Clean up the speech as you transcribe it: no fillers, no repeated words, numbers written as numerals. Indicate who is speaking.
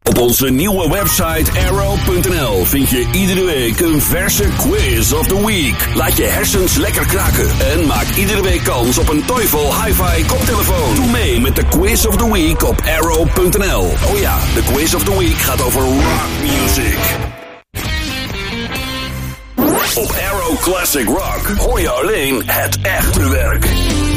Speaker 1: Op onze nieuwe website arrow.nl vind je iedere week een verse quiz of the week. Laat je hersens lekker kraken en maak iedere week kans op een Teufel Hi-Fi koptelefoon. Doe mee met de quiz of the week op arrow.nl. Oh ja, de quiz of the week gaat over rock music. Op Arrow Classic Rock hoor je alleen het echte werk.